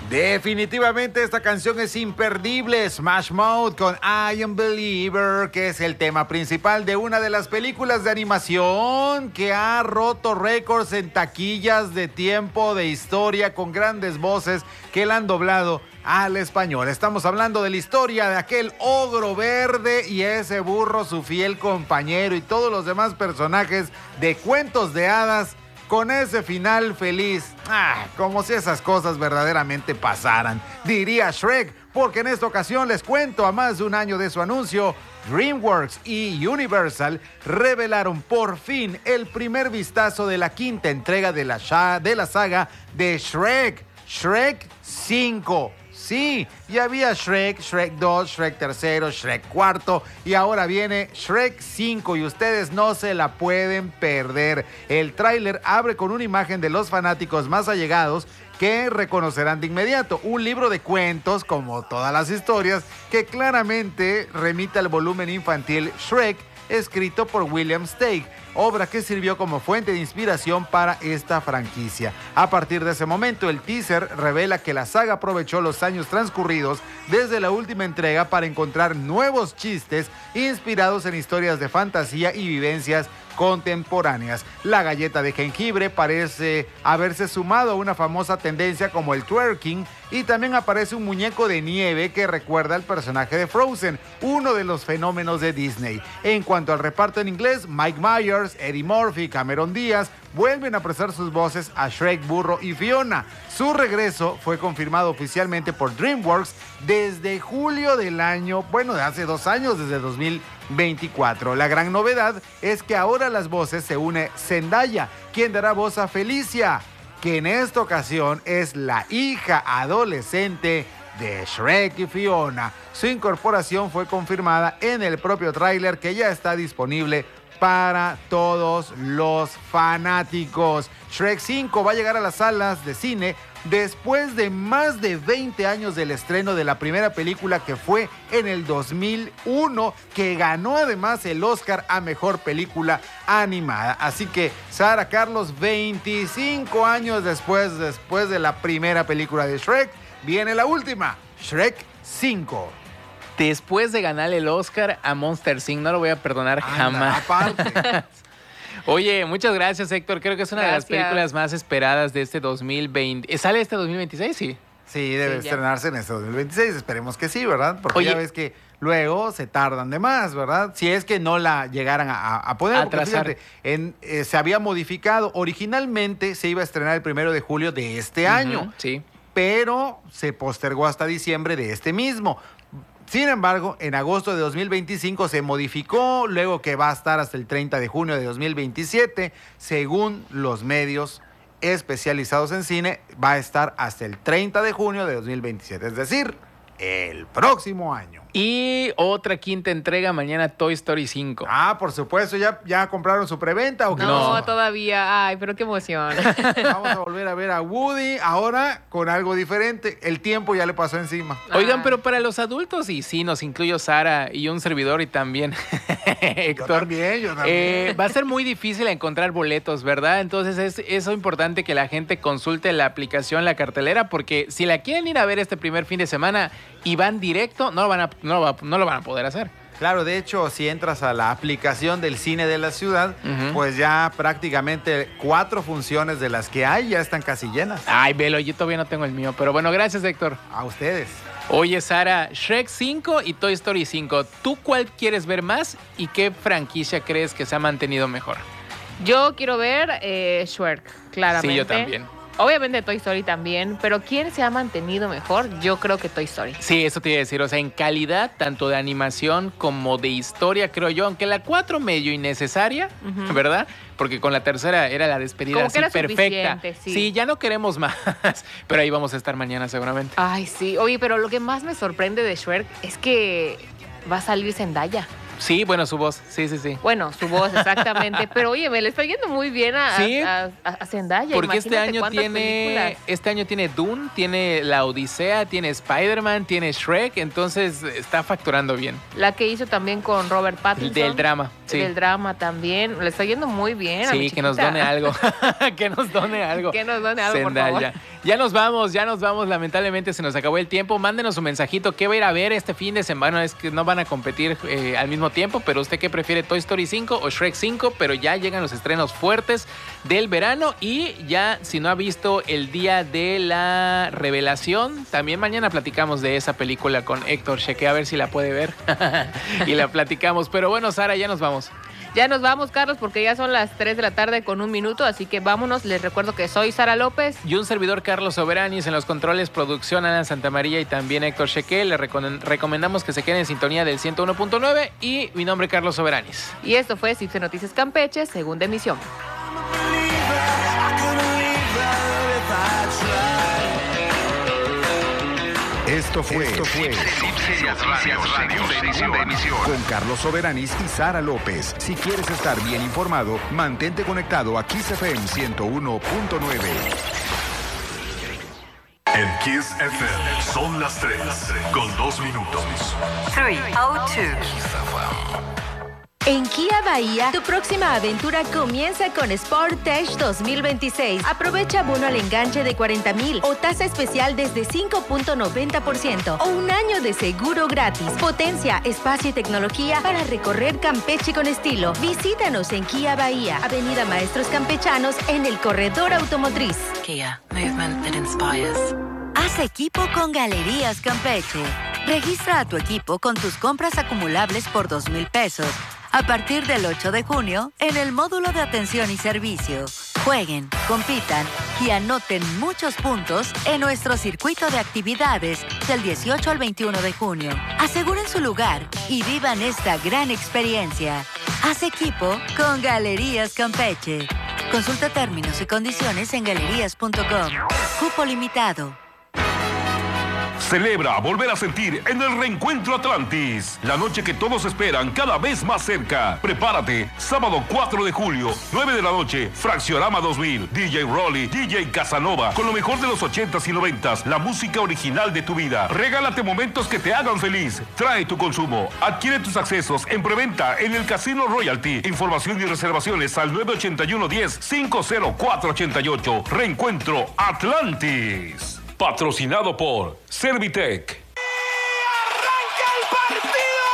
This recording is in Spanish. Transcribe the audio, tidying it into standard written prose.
Definitivamente esta canción es imperdible. Smash Mouth con I Am Believer, que es el tema principal de una de las películas de animación que ha roto récords en taquillas de tiempo, de historia, con grandes voces que la han doblado al español. Estamos hablando de la historia de aquel ogro verde y ese burro, su fiel compañero, y todos los demás personajes de cuentos de hadas con ese final feliz. Como si esas cosas verdaderamente pasaran, diría Shrek, porque en esta ocasión les cuento, a más de un año de su anuncio, DreamWorks y Universal revelaron por fin el primer vistazo de la quinta entrega de la saga de Shrek, Shrek 5. Sí, ya había Shrek, Shrek 2, Shrek 3, Shrek 4 y ahora viene Shrek 5 y ustedes no se la pueden perder. El tráiler abre con una imagen de los fanáticos más allegados que reconocerán de inmediato. Un libro de cuentos, como todas las historias, que claramente remite al volumen infantil Shrek, escrito por William Steig, obra que sirvió como fuente de inspiración para esta franquicia. A partir de ese momento, el teaser revela que la saga aprovechó los años transcurridos desde la última entrega para encontrar nuevos chistes inspirados en historias de fantasía y vivencias contemporáneas. La galleta de jengibre parece haberse sumado a una famosa tendencia como el twerking, y también aparece un muñeco de nieve que recuerda al personaje de Frozen, uno de los fenómenos de Disney. En cuanto al reparto en inglés, Mike Myers, Eddie Murphy, Cameron Díaz vuelven a prestar sus voces a Shrek, Burro y Fiona. Su regreso fue confirmado oficialmente por DreamWorks desde julio del año, de hace 2 años, desde 2024. La gran novedad es que ahora las voces se une Zendaya, quien dará voz a Felicia, que en esta ocasión es la hija adolescente de Shrek y Fiona. Su incorporación fue confirmada en el propio tráiler, que ya está disponible para todos los fanáticos. Shrek 5 va a llegar a las salas de cine después de más de 20 años del estreno de la primera película, que fue en el 2001, que ganó además el Oscar a Mejor Película Animada. Así que, Sara Carlos, 25 años después de la primera película de Shrek, viene la última, Shrek 5. Después de ganar el Oscar a Monster Inc., no lo voy a perdonar jamás. Aparte. Oye, muchas gracias, Héctor. Creo que es una de las películas más esperadas de este 2020. ¿Sale este 2026? Sí. Sí, debe estrenarse en este 2026. Esperemos que sí, ¿verdad? Porque ya ves que luego se tardan de más, ¿verdad? Si es que no la llegaran a poner. Atrasar. Fíjate, se había modificado. Originalmente se iba a estrenar el 1 de julio de este año. Sí. Pero se postergó hasta diciembre de este mismo. Sin embargo, en agosto de 2025 se modificó, luego que va a estar hasta el 30 de junio de 2027. Según los medios especializados en cine, va a estar hasta el 30 de junio de 2027, es decir, el próximo año. Y otra quinta entrega mañana, Toy Story 5. Por supuesto, ¿ya compraron su preventa o qué? No, todavía. Ay, pero qué emoción. Vamos a volver a ver a Woody, ahora con algo diferente. El tiempo ya le pasó encima. Oigan, pero para los adultos, y sí, nos incluyo Sara y un servidor y también Héctor. Yo también. Va a ser muy difícil encontrar boletos, ¿verdad? Entonces es eso importante que la gente consulte la aplicación, la cartelera, porque si la quieren ir a ver este primer fin de semana y van directo, no lo van a poder hacer. Claro, de hecho, si entras a la aplicación del cine de la ciudad, pues ya prácticamente 4 funciones de las que hay ya están casi llenas. Ay, velo, yo todavía no tengo el mío, pero bueno, gracias, Héctor. A ustedes. Oye, Sara, Shrek 5 y Toy Story 5, ¿tú cuál quieres ver más y qué franquicia crees que se ha mantenido mejor? Yo quiero ver Shrek, claramente. Sí, yo también. Obviamente Toy Story también, pero ¿quién se ha mantenido mejor? Yo creo que Toy Story. Sí, eso te iba a decir, o sea, en calidad, tanto de animación como de historia, creo yo, aunque la 4 medio innecesaria, ¿verdad? Porque con la tercera era la despedida como así que era perfecta. Sí, ya no queremos más, pero ahí vamos a estar mañana seguramente. Ay, sí. Oye, pero lo que más me sorprende de Shrek es que va a salir Zendaya. Sí, bueno, su voz. Sí. Bueno, su voz, exactamente. Pero oye, me le está yendo muy bien a Zendaya. Porque este Imagínate año tiene Dune, tiene La Odisea, tiene Spider-Man, tiene Shrek, entonces está facturando bien. La que hizo también con Robert Pattinson. Del drama, sí. Del drama también. Le está yendo muy bien. Sí, que nos done algo. Que nos done algo. Que nos done algo, Zendaya. por favor. Ya nos vamos. Lamentablemente se nos acabó el tiempo. Mándenos un mensajito. ¿Qué va a ir a ver este fin de semana? Es que no van a competir al mismo tiempo, pero ¿usted qué prefiere? ¿Toy Story 5 o Shrek 5? Pero ya llegan los estrenos fuertes del verano y ya, si no ha visto El Día de la Revelación, también mañana platicamos de esa película con Héctor Cheque, a ver si la puede ver y la platicamos. Pero bueno, Sara, ya nos vamos. Ya nos vamos, Carlos, porque ya son las 3 de la tarde con 1 minuto, así que vámonos. Les recuerdo que soy Sara López. Y un servidor, Carlos Soberanis, en los controles, producción, Ana Santamaría y también Héctor Cheque. Les recomendamos que se queden en sintonía del 101.9 y mi nombre, Carlos Soberanis. Y esto fue Cipse Noticias Campeche, segunda emisión. Esto fue segunda emisión con Carlos Soberanis y Sara López. Si quieres estar bien informado, mantente conectado a Kiss FM 101.9. En Kiss FM son las 3 con 2 minutos. 3:02. En Kia Bahía, tu próxima aventura comienza con Sportage 2026. Aprovecha bono al enganche de 40,000 o tasa especial desde 5.90% o un año de seguro gratis. Potencia, espacio y tecnología para recorrer Campeche con estilo. Visítanos en Kia Bahía, Avenida Maestros Campechanos en el Corredor Automotriz. Kia, movement that inspires. Haz equipo con Galerías Campeche. Registra a tu equipo con tus compras acumulables por 2,000 pesos. A partir del 8 de junio, en el módulo de atención y servicio. Jueguen, compitan y anoten muchos puntos en nuestro circuito de actividades del 18 al 21 de junio. Aseguren su lugar y vivan esta gran experiencia. Haz equipo con Galerías Campeche. Consulta términos y condiciones en galerías.com. Cupo limitado. Celebra volver a sentir en el Reencuentro Atlantis. La noche que todos esperan cada vez más cerca. Prepárate. Sábado 4 de julio, 9 de la noche. Fracciorama 2000. DJ Rolly, DJ Casanova. Con lo mejor de los 80s y 90s. La música original de tu vida. Regálate momentos que te hagan feliz. Trae tu consumo. Adquiere tus accesos en preventa en el Casino Royalty. Información y reservaciones al 981-10-50488. Reencuentro Atlantis. Patrocinado por Servitec.